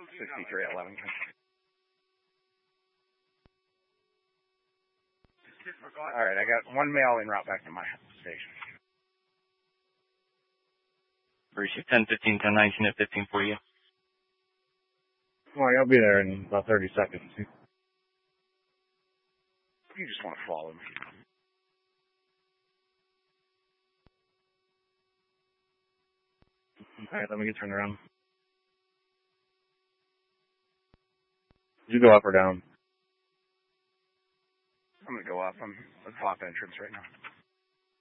63 at Levington. All right, I got one mail en route back to my station. Appreciate 10-15, 10-19 at 15 for you. Well, I'll be there in about 30 seconds. You just want to follow me. All right, let me get turned around. Did you go up or down? I'm going to go up. I'm at the top entrance right now.